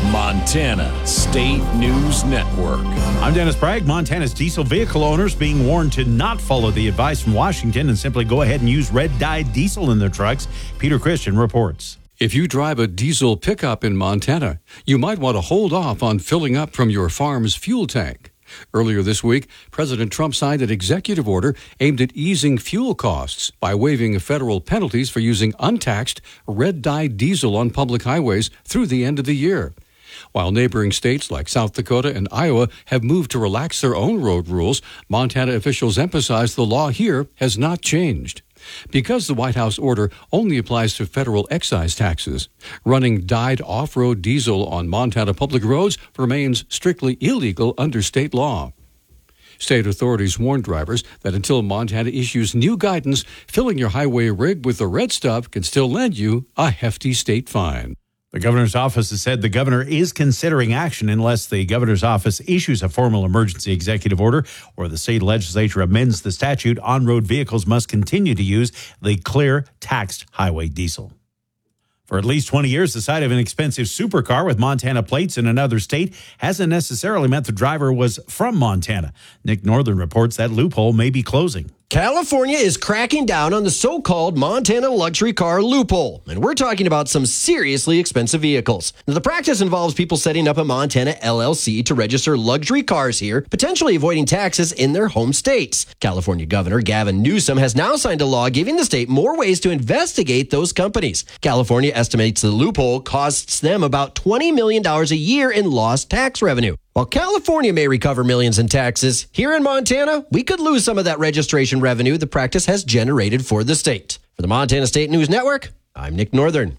Montana State News Network. I'm Dennis Bragg. Montana's diesel vehicle owners being warned to not follow the advice from Washington and simply go ahead and use red-dyed diesel in their trucks. Peter Christian reports. If you drive a diesel pickup in Montana, you might want to hold off on filling up from your farm's fuel tank. Earlier this week, President Trump signed an executive order aimed at easing fuel costs by waiving federal penalties for using untaxed red-dyed diesel on public highways through the end of the year. While neighboring states like South Dakota and Iowa have moved to relax their own road rules, Montana officials emphasize the law here has not changed. Because the White House order only applies to federal excise taxes, running dyed off-road diesel on Montana public roads remains strictly illegal under state law. State authorities warn drivers that until Montana issues new guidance, filling your highway rig with the red stuff can still land you a hefty state fine. The governor's office has said the governor is considering action unless the governor's office issues a formal emergency executive order or the state legislature amends the statute. On-road vehicles must continue to use the clear taxed highway diesel. For at least 20 years, the sight of an expensive supercar with Montana plates in another state hasn't necessarily meant the driver was from Montana. Nick Northern reports that loophole may be closing. California is cracking down on the so-called Montana luxury car loophole, and we're talking about some seriously expensive vehicles. Now, the practice involves people setting up a Montana LLC to register luxury cars here, potentially avoiding taxes in their home states. California Governor Gavin Newsom has now signed a law giving the state more ways to investigate those companies. California estimates the loophole costs them about $20 million a year in lost tax revenue. While California may recover millions in taxes, here in Montana, we could lose some of that registration revenue the practice has generated for the state. For the Montana State News Network, I'm Nick Northern.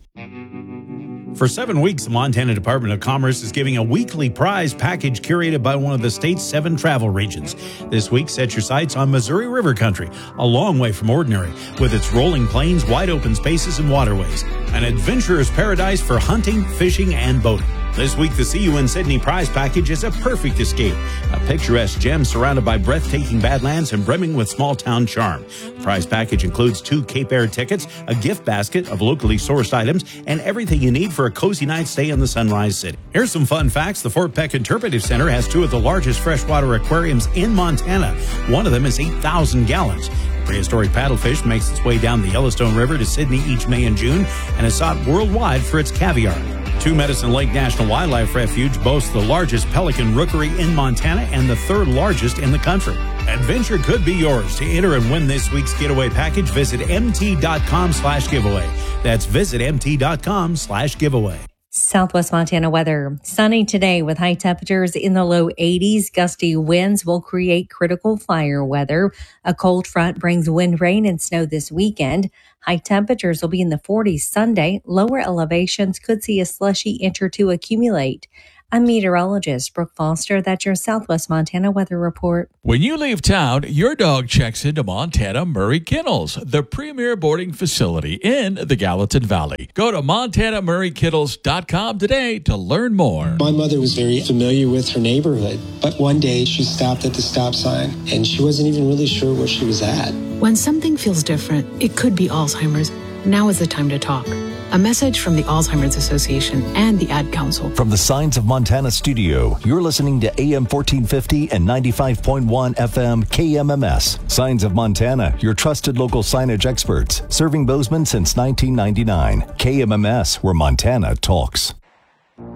For 7 weeks, the Montana Department of Commerce is giving a weekly prize package curated by one of the state's 7 travel regions. This week, set your sights on Missouri River Country, a long way from ordinary, with its rolling plains, wide open spaces, and waterways. An adventurer's paradise for hunting, fishing, and boating. This week, the See You in Sydney prize package is a perfect escape. A picturesque gem surrounded by breathtaking badlands and brimming with small-town charm. The prize package includes 2 Cape Air tickets, a gift basket of locally sourced items, and everything you need for a cozy night stay in the Sunrise City. Here's some fun facts. The Fort Peck Interpretive Center has 2 of the largest freshwater aquariums in Montana. One of them is 8,000 gallons. Prehistoric paddlefish makes its way down the Yellowstone River to Sydney each May and June and is sought worldwide for its caviar. 2 Medicine Lake National Wildlife Refuge boasts the largest pelican rookery in Montana and the 3rd largest in the country. Adventure could be yours. To enter and win this week's getaway package, visit mt.com/giveaway. That's visit mt.com/giveaway. Southwest Montana weather. Sunny today with high temperatures in the low 80s. Gusty winds will create critical fire weather. A cold front brings wind, rain, and snow this weekend. High temperatures will be in the 40s Sunday. Lower elevations could see a slushy inch or 2 accumulate. I'm meteorologist Brooke Foster. That's your Southwest Montana weather report. When you leave town, your dog checks into Montana Murray Kennels, the premier boarding facility in the Gallatin Valley. Go to MontanaMurrayKennels.com today to learn more. My mother was very familiar with her neighborhood, but one day she stopped at the stop sign and she wasn't even really sure where she was at. When something feels different, it could be Alzheimer's. Now is the time to talk. A message from the Alzheimer's Association and the Ad Council. From the Signs of Montana studio, you're listening to AM 1450 and 95.1 FM KMMS. Signs of Montana, your trusted local signage experts, serving Bozeman since 1999. KMMS, where Montana talks.